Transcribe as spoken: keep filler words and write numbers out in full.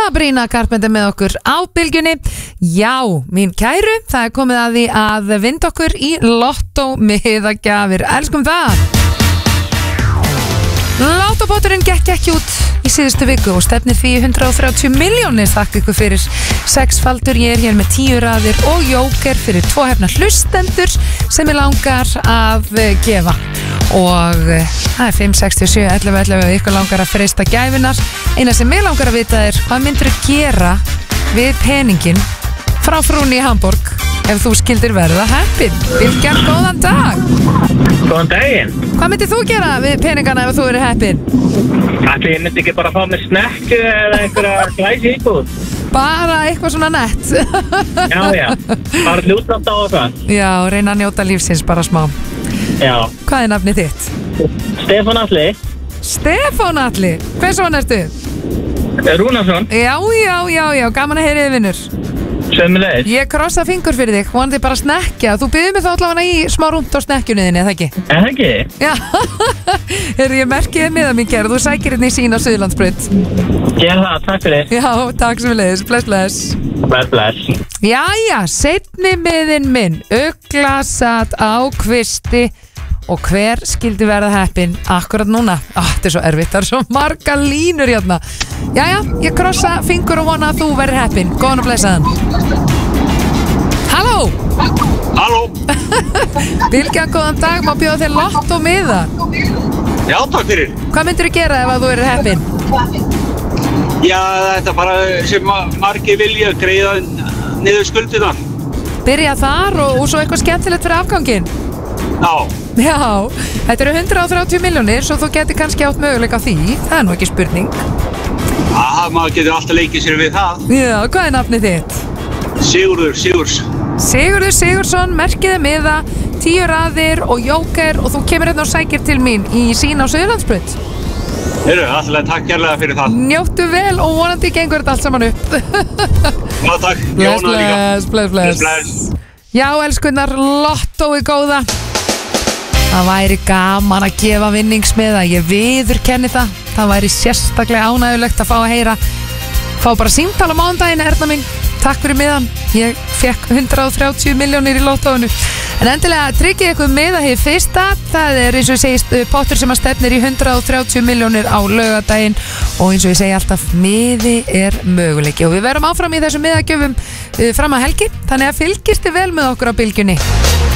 Sabrina Carpenter með okkur á bylgjunni. Já, mín kæru, það er komið að því að vinda okkur í Lottó miðagjafir. Elskum það. Lottópotturinn gekk ekki út í síðustu viku og stefnir því hundrað og þrjátíu milljónir. Þakka ykkur fyrir sexfaldur. Ég er hér með tíu raðir og jóker fyrir tvo hefna hlustendur sem ég langar að gefa. Og það er fimm, sextíu og sjö, ellefu, ellefu og ykkur langar að freista gæfinar. Eina sem ég langar að vita er hvað myndir þú gera við peningin frá frúnni í Hamborg ef þú skildir verða heppin. Bylgjan, góðan dag. Góðan daginn. Hvað myndir þú gera við peningana ef þú verið heppin? Ætli ég myndi ekki bara fá með snekku eða einhverja glæsi íbúð. Bara eitthvað svona nett. Já, já, bara hlutnátt á það. Já, reyna að njóta lífsins bara smá. Já. Hvað er nafnið þitt? Stefán Atli. Stefán Atli, hvers svona ertu? Rúnarsson. Já, já, já, já, gaman að heyra þið vinnur. Sömulegis. Ég krossa fingur fyrir þig, vonandi bara snekkja. Þú byggðir mig þá allavega í smá rúmt á snekkjunniðinni, eða ekki? Eða ekki? Já, er ég merkið með að mér gera, þú sækir hérna í sína Suðurlandsbraut. Gerð það, takk fyrir. Já, takk sem við leiðis, bless, bless. Bless, bless. Jæja, seinni miðinn minn, Ugla sat á kvisti og hver skildi verða heppin akkurat núna? Ó, þetta er svo erfitt, það er svo marga línur hérna. Jæja, ég krossa fingur og vona að þú verður heppin. Góðan og blessaðan. Halló. Halló. Bylgjan, góðan dag, má bjóða þér Lottó miða? Já, takk fyrir. Hvað myndir þú gera ef að þú verður heppin? Já, þetta er bara sem margir vilja greiða niður skuldina. Byrja þar og, og svo eitthvað skemmtilegt fyrir afganginn. Já. Já, þetta eru hundrað og þrjátíu milljónir svo þú getur kannski átt möguleika á því. Það er nú ekki spurning. Já, maður getur alltaf leikið sér við það. Já, hvað er nafnið þitt? Sigurður Sigurs. Sigurður Sigursson, merkiði miða, tíu raðir og jóker og þú kemur hérna og sækir til mín í sína á Suðurlandsbraut. Heyrðu, alltaf takk kærlega fyrir það. Njóttu vel og vonandi gengur þetta allt saman upp. Já, takk. Bless, bless, bless, bless, bless. Já, elskunnar, Lottói góða. Það væri gaman að gefa vinningsmiða, ég viðurkenni það. Það væri sérstaklega ánægulegt að fá að heyra. Fá bara símtal á mánudaginn, Erna mín. Takk fyrir miðan. Ég fekk hundrað og þrjátíu milljónir í Lottóinu. En endilega tryggið ykkur miða hér fyrsta. Það er eins og ég segist pottur sem að stefnir í hundrað og þrjátíu milljónir á laugardaginn. Og eins og ég segi alltaf, miði er möguleiki. Og við verum áfram í þessum miðagjöfum fram að helgi. Þannig að fylgist þið vel með okkur á bylgjunni.